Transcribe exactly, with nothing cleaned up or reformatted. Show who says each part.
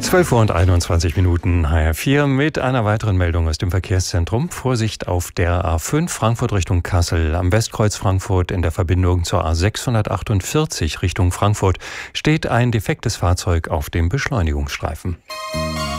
Speaker 1: zwölf Uhr und einundzwanzig Minuten, H R vier mit einer weiteren Meldung aus dem Verkehrszentrum. Vorsicht auf der A fünf Frankfurt Richtung Kassel. Am Westkreuz Frankfurt in der Verbindung zur A sechshundertachtundvierzig Richtung Frankfurt steht ein defektes Fahrzeug auf dem Beschleunigungsstreifen.